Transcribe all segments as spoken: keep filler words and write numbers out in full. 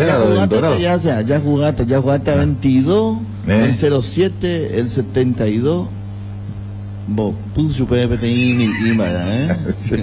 empleado del Dorado. Ya, sea, ya jugaste, ya jugaste a veintidós, Eh. el cero siete, el setenta y dos. Vos, puso P P T I y ¿eh? Sí.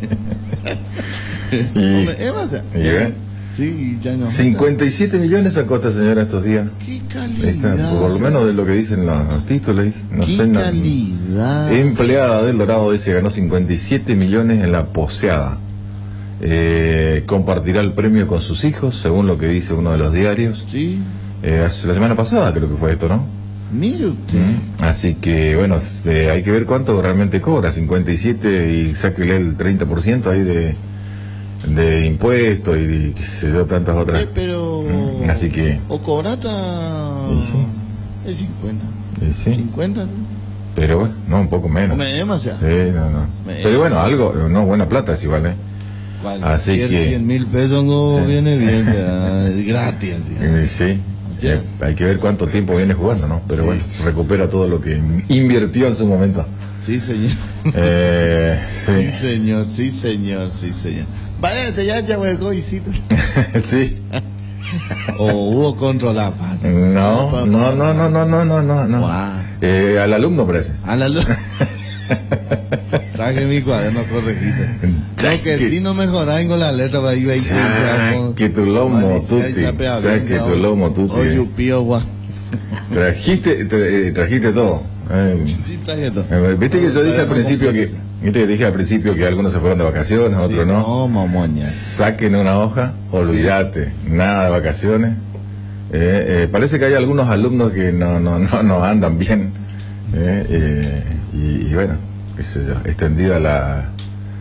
Hombre, Y, ¿eh, pasa? y ve, Sí, ya no. cincuenta y siete millones sacó esta señora estos días. Qué Esta, calidad. por lo menos de lo que dicen los, los títulos. No Qué sé, no- calidad. empleada del Dorado dice ganó cincuenta y siete millones en la poseada. Eh, compartirá el premio con sus hijos, según lo que dice uno de los diarios. Sí, Eh, hace- la semana pasada creo que fue esto, ¿no? mire usted. Mm. Así que, bueno, este, hay que ver cuánto realmente cobra. cincuenta y siete y sáquele el treinta por ciento ahí de, de impuestos y qué sé yo, tantas otras. Eh, pero. Mm, así que- O cobrata. Y sí. Es cincuenta. Y sí, cincuenta. pero bueno, no, un poco menos. Me demasiado. Sí, no, no. Me- Pero bueno, algo, no, buena plata es igual, ¿eh? Así que- cien mil pesos no Sí. viene bien, ya, es gratis. así. Y sí, Sí. eh, hay que ver cuánto tiempo viene jugando, ¿no? Pero Sí. bueno, recupera todo lo que invirtió en su momento. Sí, señor. Eh, Sí, sí, señor, sí, señor, sí, señor. Váyate ya, ya, hueco, visitas. sí. O hubo controlado. No, no, no, no, no, no, no, no, no. Guau. Eh, al alumno parece. A la luz. Traje mi cuaderno corregido. Lo que sí no mejoraba con la letra, va iba a Ya, que tu lomo, tuti. Ya, que tu lomo, tuti. Oye, pío, guau. Trajiste, tra- eh, trajiste todo. Eh, Sí, traje todo. eh, Viste que yo dije al Cuaderno principio que, completo. viste que dije al principio que algunos se fueron de vacaciones, otros Sí, no. No, mamoña. Saquen una hoja, olvídate, nada de vacaciones. Eh, eh, parece que hay algunos alumnos que no, no, no, no andan bien. Eh, eh, y, y bueno, qué sé yo, extendida la,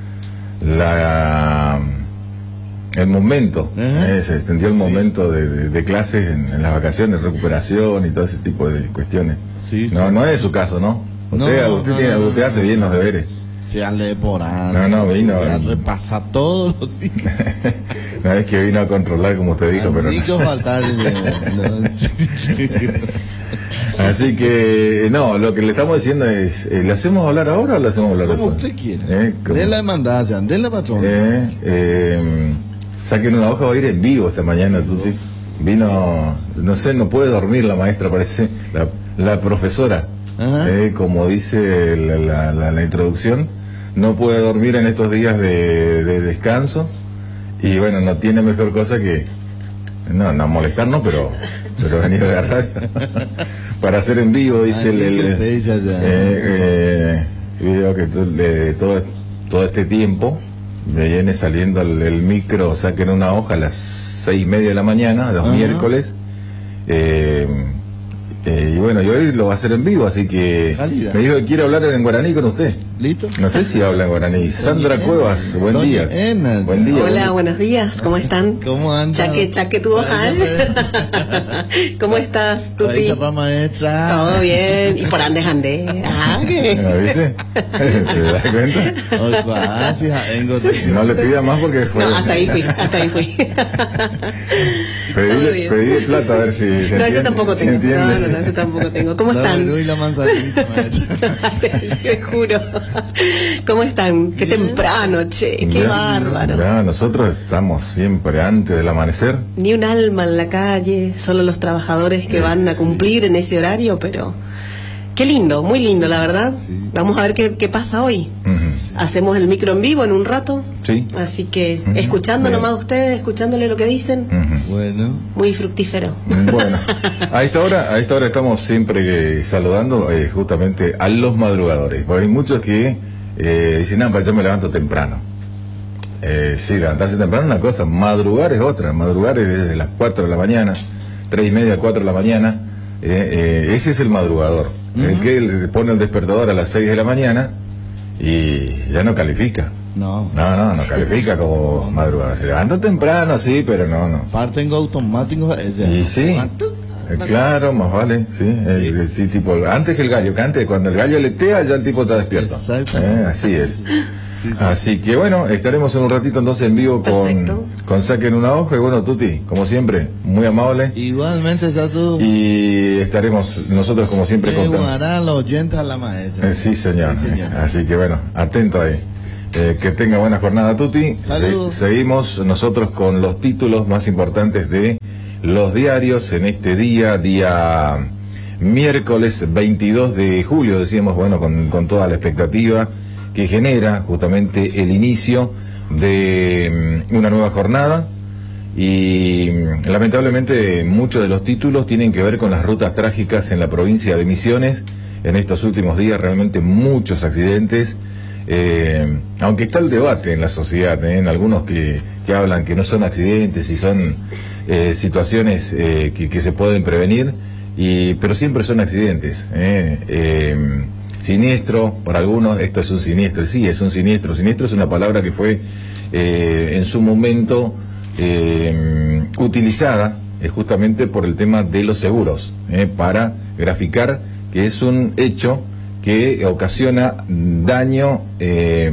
la el momento, Ajá. eh, se extendió el Sí. momento de, de- de clases en, en las vacaciones, recuperación y todo ese tipo de cuestiones. Sí, no, sí. no es su caso, ¿no? Usted, No, usted, no, tiene- no, usted no, hace no, bien los no. deberes. Se ale por ahí. No, no, vino. Ya repasa todos los días. No es que vino a controlar como usted dijo, pero Ni no. que faltar. no, sí. Así que, no, lo que le estamos diciendo es, eh, ¿le hacemos hablar ahora o le hacemos hablar Como después? usted quiera. Eh, como- De la demanda, de la patrona. Eh, eh, saquen una hoja, va a ir en vivo esta mañana, Tuti. Vino, no sé, no puede dormir la maestra, parece, la, la profesora. Ajá. Eh, como dice la, la- la- la introducción, no puede dormir en estos días de, de descanso. Y bueno, no tiene mejor cosa que, no, no molestarnos, pero, pero venir a la radio. Para hacer en vivo, dice el... el- Aquí que te ya, ya. eh, eh, veo que to- le- todo, todo este tiempo de viene saliendo el, el micro, saquen una hoja a las seis y media de la mañana, los Ajá. miércoles. Eh, eh, y bueno, y hoy lo va a hacer en vivo, así que Calidad. me dijo que quiere hablar en guaraní con usted. ¿Listo? No sé si habla en guaraní. Sandra Doña Cuevas, Ena. buen Doña día. Ena. Buen día. Hola, buenos días, ¿cómo están? ¿Cómo anda? Chaque, chaque tu hoja, ¿eh? ¿Cómo estás, Tuti? Ahí para maestra. Todo bien, y por andes andé. Ah, ¿qué? ¿No viste? ¿Te das cuenta? Hoy casi, vengo. No le pida más porque fue. No, hasta ahí fui, hasta ahí fui. Todo Pedirle, bien. pedirle plata a ver si se No, entiende. ese tampoco ¿Se tengo. entiende? No, no, no, ese tampoco tengo. ¿Cómo La están? Verú y la manzanita, maestra. Te juro. ¿Cómo están? Qué Bien. temprano, che, qué Ya, bárbaro. ya, nosotros estamos siempre antes del amanecer. Ni un alma en la calle, solo los trabajadores que van a cumplir en ese horario, pero qué lindo, muy lindo, la verdad. Sí. Vamos a ver qué, qué pasa hoy. Ujú. Hacemos el micro en vivo en un rato, Sí. así que Ujú. escuchando Bien. nomás a ustedes, escuchándole lo que dicen, Ujú. Bueno. muy fructífero. Bueno, a esta hora, a esta hora estamos siempre eh, saludando eh, justamente a los madrugadores, porque hay muchos que eh, dicen, no, pues yo me levanto temprano. Eh, sí, levantarse temprano es una cosa, madrugar es otra, madrugar es desde las cuatro de la mañana, tres y media, cuatro de la mañana, eh, eh, ese es el madrugador, el que le pone el despertador a las seis de la mañana y ya no califica. No. No, no, no califica como madrugador. Se levanta temprano, sí, pero no, no. Parten automático. Y sí, eh, claro, más vale, sí, eh, sí, tipo, antes que el gallo, que antes, cuando el gallo letea, ya el tipo está despierto. Exactamente. Eh, así es. Sí, sí. Así que bueno, estaremos en un ratito entonces en vivo con, Perfecto. con Saquen una hoja. Y bueno, Tuti, como siempre, muy amable. Igualmente, ya tú. Y estaremos nosotros como siempre Le contando. guardará los oyentes a la maestra. Eh, sí, señor. Sí, señor. Así que bueno, atento ahí. Eh, que tenga buena jornada, Tuti. Saludos. Se- seguimos nosotros con los títulos más importantes de los diarios en este día, día miércoles veintidós de julio, decíamos, bueno, con, con toda la expectativa que genera justamente el inicio de um, una nueva jornada. Y lamentablemente muchos de los títulos tienen que ver con las rutas trágicas en la provincia de Misiones. En estos últimos días realmente muchos accidentes, eh, aunque está el debate en la sociedad, ¿eh? En algunos que, que hablan que no son accidentes y son eh, situaciones eh, que, que se pueden prevenir, y, pero siempre son accidentes. ¿eh? Eh, siniestro, para algunos esto es un siniestro, sí, es un siniestro. Siniestro es una palabra que fue eh, en su momento Eh, utilizada eh, justamente por el tema de los seguros, eh, para graficar que es un hecho que ocasiona daño eh,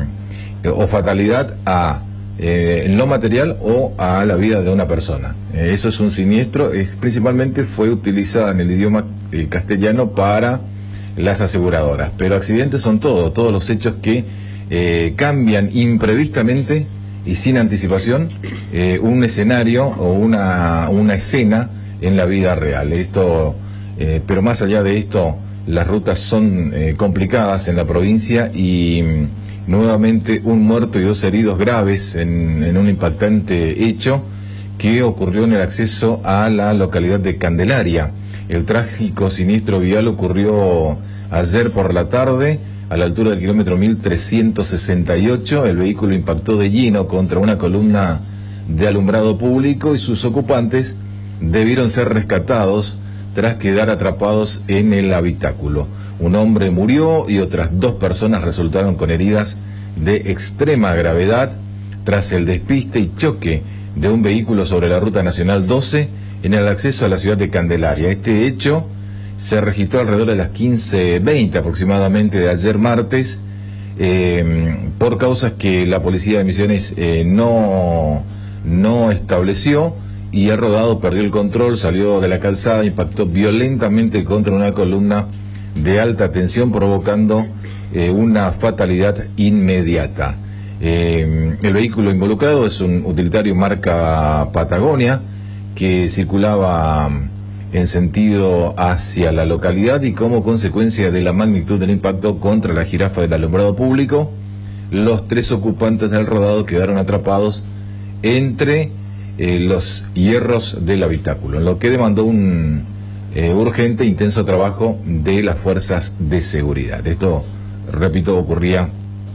o fatalidad a eh, en lo material o a la vida de una persona. Eh, eso es un siniestro, eh, principalmente fue utilizada en el idioma eh, castellano para las aseguradoras, pero accidentes son todo, todos los hechos que eh, cambian imprevistamente y sin anticipación eh, un escenario o una, una escena en la vida real. Esto, eh, pero más allá de esto, las rutas son eh, complicadas en la provincia y mm, nuevamente un muerto y dos heridos graves en, en un impactante hecho que ocurrió en el acceso a la localidad de Candelaria. El trágico siniestro vial ocurrió ayer por la tarde, a la altura del kilómetro mil trescientos sesenta y ocho, el vehículo impactó de lleno contra una columna de alumbrado público y sus ocupantes debieron ser rescatados tras quedar atrapados en el habitáculo. Un hombre murió y otras dos personas resultaron con heridas de extrema gravedad tras el despiste y choque de un vehículo sobre la Ruta Nacional doce en el acceso a la ciudad de Candelaria. Este hecho se registró alrededor de las quince veinte aproximadamente de ayer martes, eh, por causas que la policía de Misiones eh, no, no estableció, y el rodado perdió el control, salió de la calzada, impactó violentamente contra una columna de alta tensión, provocando eh, una fatalidad inmediata. Eh, el vehículo involucrado es un utilitario marca Patagonia que circulaba en sentido hacia la localidad, y como consecuencia de la magnitud del impacto contra la jirafa del alumbrado público, los tres ocupantes del rodado quedaron atrapados entre eh, los hierros del habitáculo, lo que demandó un eh, urgente e intenso trabajo de las fuerzas de seguridad. Esto, repito, ocurría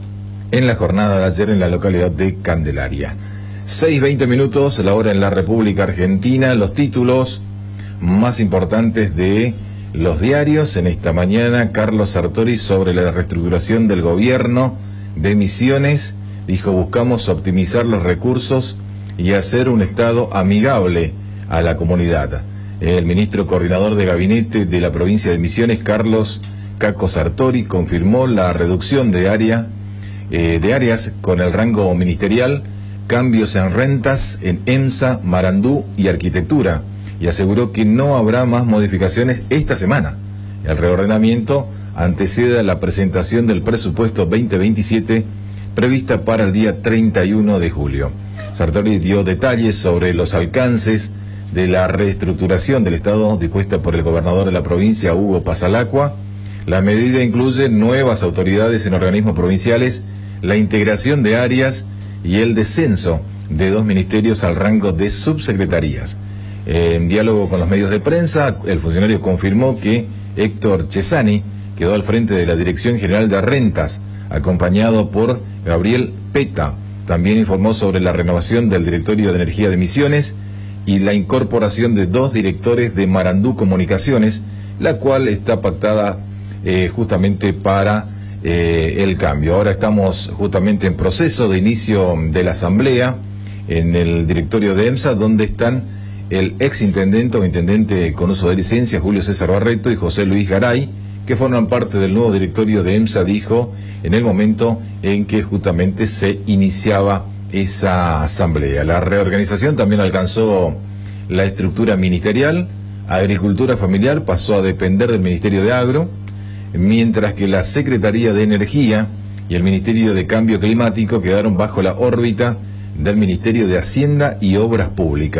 en la jornada de ayer en la localidad de Candelaria. seis veinte minutos, la hora en la República Argentina. Los títulos más importantes de los diarios en esta mañana. Carlos Sartori sobre la reestructuración del gobierno de Misiones dijo: buscamos optimizar los recursos y hacer un Estado amigable a la comunidad. El ministro coordinador de gabinete de la provincia de Misiones, Carlos Caco Sartori, confirmó la reducción de área eh, de áreas con el rango ministerial, cambios en rentas en EMSA, Marandú y Arquitectura, y aseguró que no habrá más modificaciones esta semana. El reordenamiento antecede a la presentación del presupuesto veinte veintisiete prevista para el día treinta y uno de julio. Sartori dio detalles sobre los alcances de la reestructuración del Estado dispuesta por el gobernador de la provincia, Hugo Pasalacqua. La medida incluye nuevas autoridades en organismos provinciales, la integración de áreas y el descenso de dos ministerios al rango de subsecretarías. En diálogo con los medios de prensa, el funcionario confirmó que Héctor Chesani quedó al frente de la Dirección General de Rentas, acompañado por Gabriel Peta. También informó sobre la renovación del Directorio de Energía de Misiones y la incorporación de dos directores de Marandú Comunicaciones, la cual está pactada eh, justamente para eh, el cambio. Ahora estamos justamente en proceso de inicio de la asamblea en el directorio de EMSA, donde están el ex intendente o intendente con uso de licencia, Julio César Barreto, y José Luis Garay, que forman parte del nuevo directorio de EMSA, dijo en el momento en que justamente se iniciaba esa asamblea. La reorganización también alcanzó la estructura ministerial. Agricultura Familiar pasó a depender del Ministerio de Agro, mientras que la Secretaría de Energía y el Ministerio de Cambio Climático quedaron bajo la órbita del Ministerio de Hacienda y Obras Públicas.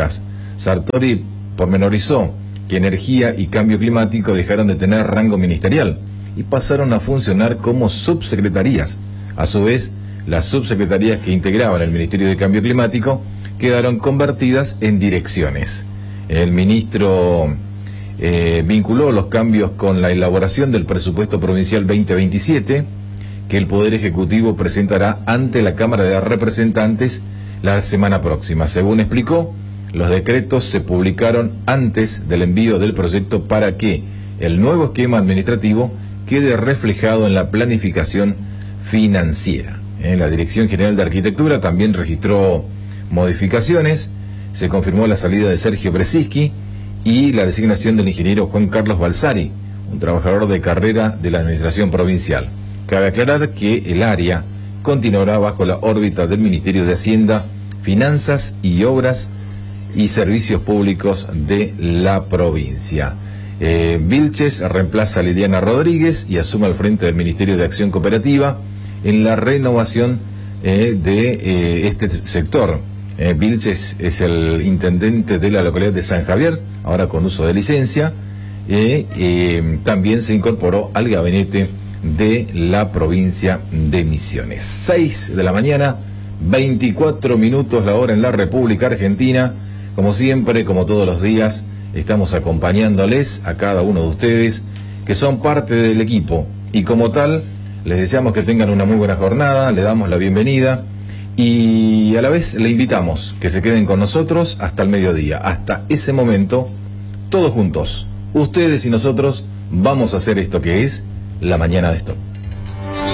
Sartori pormenorizó que energía y cambio climático dejaron de tener rango ministerial y pasaron a funcionar como subsecretarías. A su vez, las subsecretarías que integraban el Ministerio de Cambio Climático quedaron convertidas en direcciones. El ministro eh, vinculó los cambios con la elaboración del presupuesto provincial veinte veintisiete, que el Poder Ejecutivo presentará ante la Cámara de Representantes la semana próxima. Según explicó, los decretos se publicaron antes del envío del proyecto para que el nuevo esquema administrativo quede reflejado en la planificación financiera. En la Dirección General de Arquitectura también registró modificaciones. Se confirmó la salida de Sergio Brzezinski y la designación del ingeniero Juan Carlos Balsari, un trabajador de carrera de la Administración Provincial. Cabe aclarar que el área continuará bajo la órbita del Ministerio de Hacienda, Finanzas y Obras y Servicios Públicos de la provincia. Eh, Vilches reemplaza a Liliana Rodríguez y asume al frente del Ministerio de Acción Cooperativa en la renovación eh, de eh, este sector. Eh, Vilches es el intendente de la localidad de San Javier, ahora con uso de licencia. Eh, eh, también se incorporó al gabinete de la provincia de Misiones. seis de la mañana, veinticuatro minutos la hora en la República Argentina. Como siempre, como todos los días, estamos acompañándoles a cada uno de ustedes que son parte del equipo, y como tal les deseamos que tengan una muy buena jornada, le damos la bienvenida y a la vez le invitamos que se queden con nosotros hasta el mediodía. Hasta ese momento, todos juntos, ustedes y nosotros, vamos a hacer esto que es La Mañana de Stop.